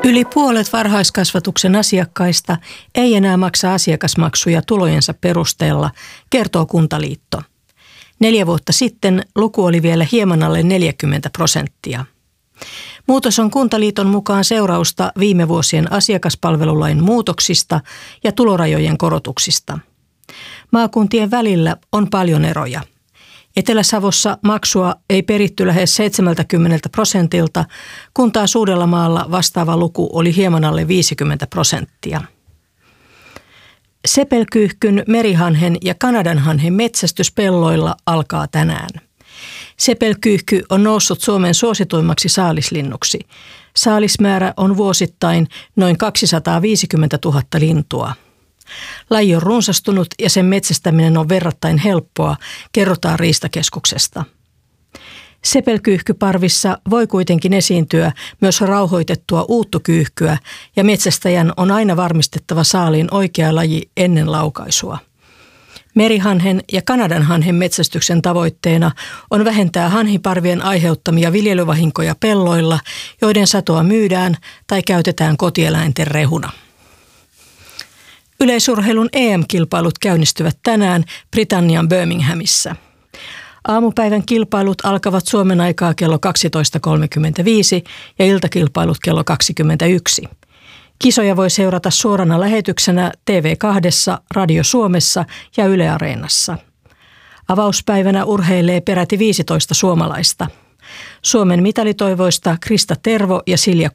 Yli puolet varhaiskasvatuksen asiakkaista ei enää maksa asiakasmaksuja tulojensa perusteella, kertoo Kuntaliitto. 4 vuotta sitten luku oli vielä hieman alle 40%. Muutos on Kuntaliiton mukaan seurausta viime vuosien asiakaspalvelulain muutoksista ja tulorajojen korotuksista. Maakuntien välillä on paljon eroja. Etelä-Savossa maksua ei peritty lähes 70%, kun taas Uudellamaalla vastaava luku oli hieman alle 50%. Sepelkyyhkyn, merihanhen ja kanadanhanhen metsästys pelloilla alkaa tänään. Sepelkyyhky on noussut Suomen suosituimmaksi saalislinnuksi. Saalismäärä on vuosittain noin 250 000 lintua. Laji on runsastunut ja sen metsästäminen on verrattain helppoa, kerrotaan Riistakeskuksesta. Sepelkyyhkyparvissa voi kuitenkin esiintyä myös rauhoitettua uuttukyyhkyä ja metsästäjän on aina varmistettava saaliin oikea laji ennen laukaisua. Merihanhen ja kanadanhanhen metsästyksen tavoitteena on vähentää hanhiparvien aiheuttamia viljelyvahinkoja pelloilla, joiden satoa myydään tai käytetään kotieläinten rehuna. Yleisurheilun EM-kilpailut käynnistyvät tänään Britannian Birminghamissa. Aamupäivän kilpailut alkavat Suomen aikaa kello 12.35 ja iltakilpailut kello 21. Kisoja voi seurata suorana lähetyksenä TV2, Radio Suomessa ja Yle Areenassa. Avauspäivänä urheilee peräti 15 suomalaista. Suomen mitalitoivoista Krista Tervo ja Silja